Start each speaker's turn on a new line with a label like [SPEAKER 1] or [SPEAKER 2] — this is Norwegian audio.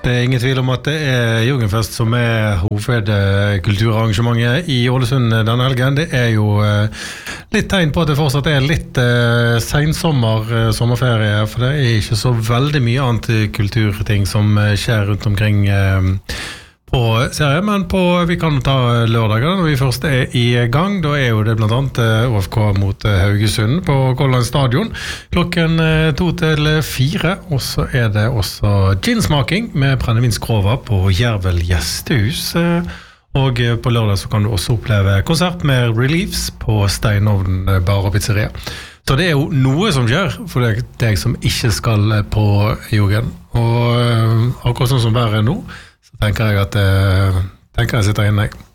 [SPEAKER 1] Det ingen tvil om at det Jugendfest som hovedkulturarrangementet I Ålesund denne helgen. Det jo litt tegn på at det fortsatt litt sommerferie, for det ikke så veldig mye annet kulturting som skjer rundt omkring på serien, men vi kan ta lørdager når vi først I gang. Da jo det blant annet OFK mot Haugesund på Kolland stadion klokken 2 til 4, og så det også ginsmaking med brennevinskrova på Jervel Gjestehus, og på lørdag så kan du også oppleve konsert med Reliefs på Steinovnen bar og pizzeria. Så det jo noe som skjer for deg som ikke skal på joggen, og akkurat sånn som været nå, så tenker jeg at jeg sitter inne.